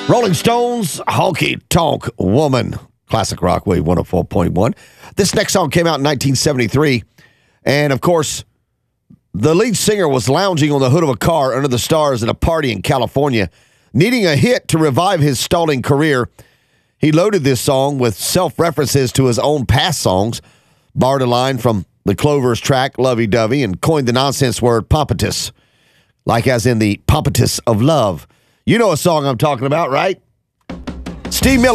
Rolling Stones, Honky Tonk Woman. Classic Rock Wave 104.1. This next song came out in 1973. And, of course, the lead singer was lounging on the hood of a car under the stars at a party in California, needing a hit to revive his stalling career. He loaded this song with self-references to his own past songs, borrowed a line from the Clovers track, Lovey Dovey, and coined the nonsense word pompatus, like as in the pompatus of love. You know a song I'm talking about, right? Steve Miller.